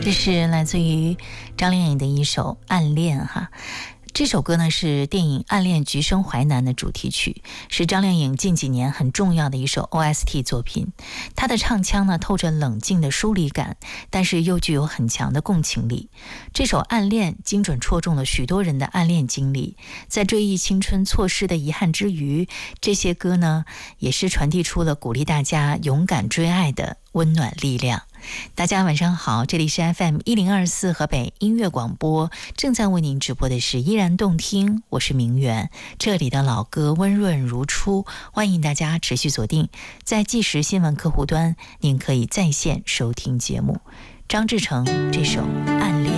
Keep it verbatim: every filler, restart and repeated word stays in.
这是来自于张靓颖的一首《暗恋》哈。这首歌呢是电影《暗恋橘生淮南》的主题曲，是张靓颖近几年很重要的一首 O S T 作品。她的唱腔呢透着冷静的疏离感，但是又具有很强的共情力。这首《暗恋》精准戳中了许多人的暗恋经历，在追忆青春错失的遗憾之余，这些歌呢也是传递出了鼓励大家勇敢追爱的温暖力量。大家晚上好，这里是 F M 一零二四河北音乐广播，正在为您直播的是依然动听，我是明媛，这里的老歌温润如初，欢迎大家持续锁定在即时新闻客户端，您可以在线收听节目。张志成这首《暗恋》。